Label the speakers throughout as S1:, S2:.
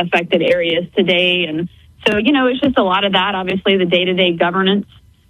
S1: affected areas today. And so, it's just a lot of that, obviously, the day-to-day governance.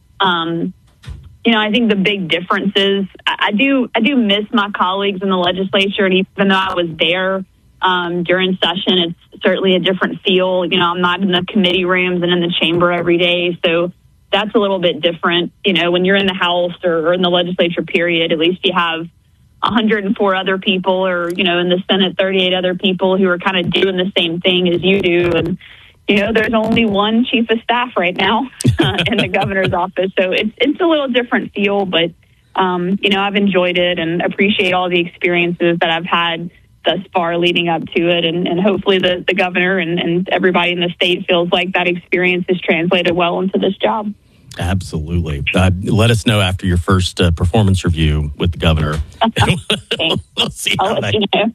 S1: I think the big difference is I do miss my colleagues in the legislature. And even though I was there during session, it's certainly a different feel. I'm not in the committee rooms and in the chamber every day. So that's a little bit different. When you're in the House or in the legislature, period, at least you have 104 other people, or, in the Senate, 38 other people who are kind of doing the same thing as you do. And, there's only one chief of staff right now in the governor's office. So it's a little different feel, but, I've enjoyed it and appreciate all the experiences that I've had thus far leading up to it. And hopefully the governor and everybody in the state feels like that experience is translated well into this job.
S2: Absolutely. Let us know after your first performance review with the governor. We'll see how that.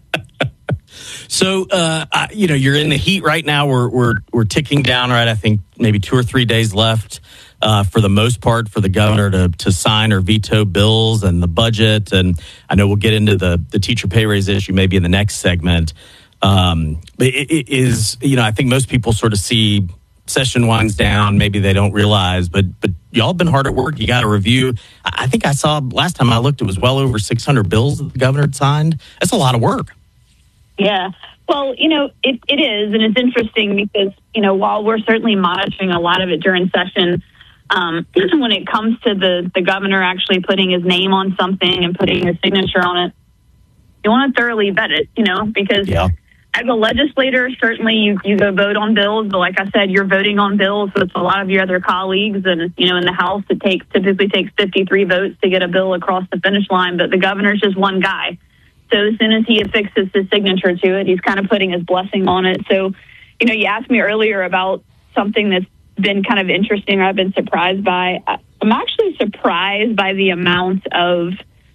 S2: So, you're in the heat right now. We're ticking down, right? I think maybe 2 or 3 days left for the most part for the governor to sign or veto bills and the budget. And I know we'll get into the teacher pay raise issue maybe in the next segment. But it is, I think most people sort of see session winds down. Maybe they don't realize, but y'all have been hard at work. You got a review. I think I saw last time I looked, it was well over 600 bills that the governor had signed. That's a lot of work.
S1: Yeah. Well, it is. And it's interesting because, while we're certainly monitoring a lot of it during session, when it comes to the governor actually putting his name on something and putting his signature on it, you want to thoroughly vet it, because as a legislator, certainly you go vote on bills. But like I said, you're voting on bills with a lot of your other colleagues. And, in the House, it typically takes 53 votes to get a bill across the finish line. But the governor's just one guy. So as soon as he affixes his signature to it, he's kind of putting his blessing on it. So, you asked me earlier about something that's been kind of interesting or I've been surprised by. I'm actually surprised by the amount of,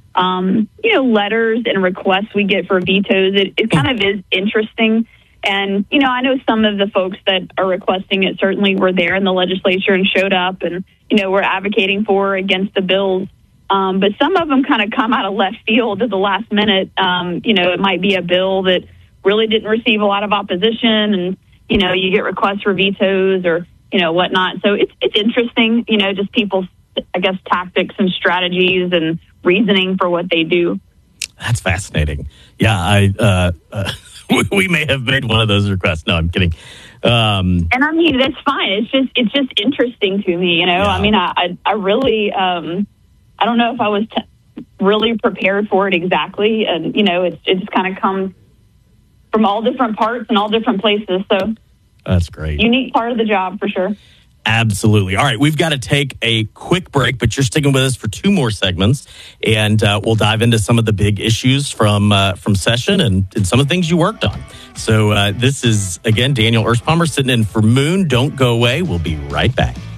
S1: letters and requests we get for vetoes. It kind of is interesting. And, I know some of the folks that are requesting it certainly were there in the legislature and showed up and, were advocating for or against the bills. But some of them kind of come out of left field at the last minute. It might be a bill that really didn't receive a lot of opposition and, you get requests for vetoes or, whatnot. So it's interesting, just people's, I guess, tactics and strategies and reasoning for what they do.
S2: That's fascinating. Yeah, we may have made one of those requests. No, I'm kidding.
S1: And I mean, that's fine. It's just interesting to me, Yeah. I mean, I really, I don't know if I was really prepared for it exactly. And, it just kind of comes from all different parts and all different places. So
S2: that's great.
S1: Unique part of the job for sure.
S2: Absolutely. All right. We've got to take a quick break, but you're sticking with us for 2 more segments. And we'll dive into some of the big issues from session and some of the things you worked on. So this is, again, Daniel Erspamer sitting in for Moon. Don't go away. We'll be right back.